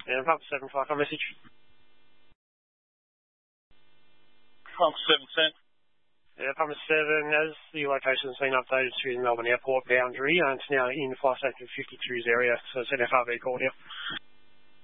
Yeah, Papa 7, flight on message. Papa 710. Yeah, Papa 7, as the location has been updated to the Melbourne Airport boundary, and it's now in Flight Station 52's area, so it's an FRB call here.